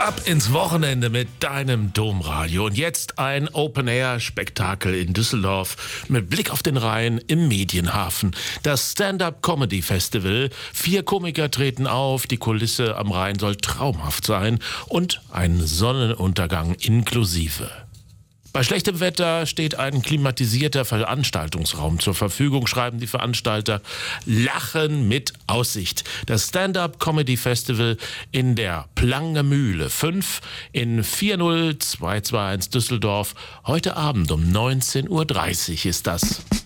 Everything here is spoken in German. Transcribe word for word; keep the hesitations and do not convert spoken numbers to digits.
Ab ins Wochenende mit deinem Domradio. Und jetzt ein Open-Air-Spektakel in Düsseldorf mit Blick auf den Rhein im Medienhafen. Das Stand-Up-Comedy-Festival. Vier Komiker treten auf, die Kulisse am Rhein soll traumhaft sein und ein Sonnenuntergang inklusive. Bei schlechtem Wetter steht ein klimatisierter Veranstaltungsraum zur Verfügung, schreiben die Veranstalter. Lachen mit Aussicht. Das Stand-Up-Comedy-Festival in der Plangemühle fünf in vier null zwei zwei eins Düsseldorf. Heute Abend um neunzehn Uhr dreißig ist das.